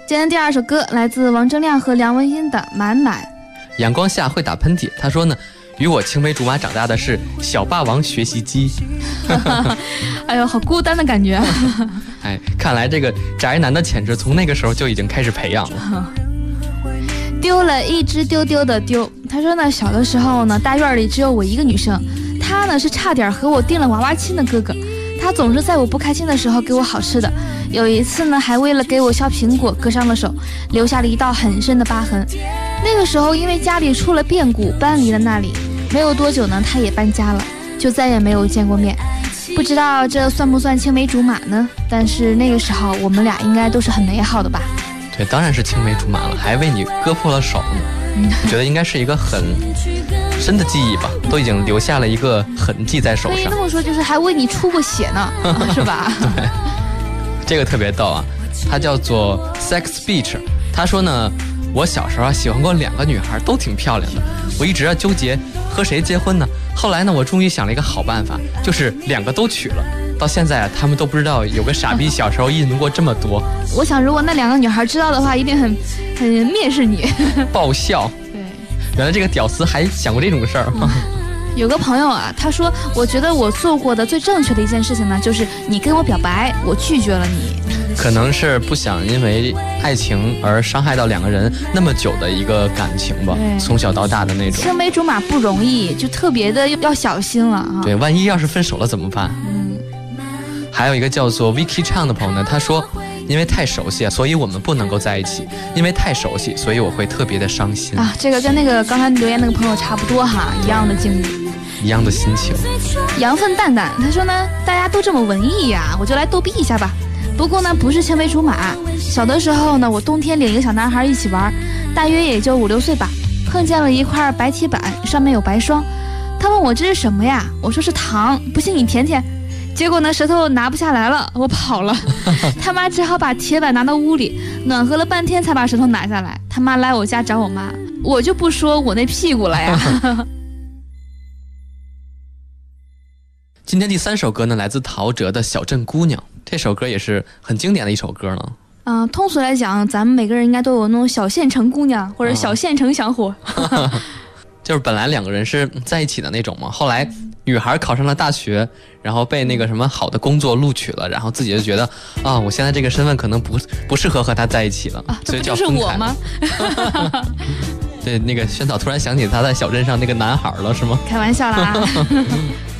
今天第二首歌来自王铮亮和梁文音的《满满》。 阳光下会打喷嚏，他说呢，与我青梅竹马长大的是小霸王学习机。 哎呦，好孤单的感觉。 哎，看来这个宅男的潜质从那个时候就已经开始培养了。 丢了一只丢丢的丢，他说呢，小的时候呢，大院里只有我一个女生，她呢是差点和我定了娃娃亲的哥哥，她总是在我不开心的时候给我好吃的，有一次呢，还为了给我削苹果割伤了手，留下了一道很深的疤痕。那个时候因为家里出了变故，搬离了那里，没有多久呢，她也搬家了，就再也没有见过面。不知道这算不算青梅竹马呢？但是那个时候我们俩应该都是很美好的吧。 对，当然是青梅竹马了，还为你割破了手呢。我觉得应该是一个很深的记忆吧，都已经留下了一个痕迹在手上。 可以那么说，就是还为你出过血呢，是吧？ 对，这个特别逗啊，他叫做 Sex Beach， 他说呢，我小时候喜欢过2个女孩，都挺漂亮的，我一直纠结和谁结婚呢。后来呢，我终于想了一个好办法，就是2个都娶了。到现在啊，他们都不知道有个傻逼小时候意淫过这么多。 我想，如果那2个女孩知道的话，一定很蔑视你， 爆笑。 对， 原来这个屌丝还想过这种事儿。 有个朋友啊，他说，我觉得我做过的最正确的一件事情呢，就是你跟我表白，我拒绝了你。 可能是不想因为爱情而伤害到2个人那么久的一个感情吧，从小到大的那种。 青梅竹马不容易，就特别的要小心了啊。 对，万一要是分手了怎么办？还有一个叫做 Vicky 唱的朋友呢，他说，因为太熟悉，所以我们不能够在一起；因为太熟悉，所以我会特别的伤心啊。这个跟那个刚才留言那个朋友差不多哈，一样的经历， 一样的心情。 羊粪蛋蛋他说呢，大家都这么文艺呀，我就来逗逼一下吧。不过呢，不是青梅竹马。小的时候呢，我冬天领一个小男孩一起玩，大约也就5、6岁吧，碰见了一块白铁板，上面有白霜。他问我这是什么呀？我说是糖，不信你舔舔。结果呢，舌头拿不下来了，我跑了。他妈只好把铁板拿到屋里，暖和了半天才把舌头拿下来。他妈来我家找我妈，我就不说我那屁股了呀。 今天第3首歌呢，来自陶喆的《小镇姑娘》，这首歌也是很经典的一首歌呢。 通俗来讲，咱们每个人应该都有那种小县城姑娘或者小县城小伙。 就是本来2个人是在一起的那种嘛，后来女孩考上了大学，然后被那个什么好的工作录取了，然后自己就觉得啊，我现在这个身份可能不适合和他在一起了，所以就要分开了。这不就是我吗？对，那个萱草突然想起他在小镇上那个男孩了，是吗？ 开玩笑啦。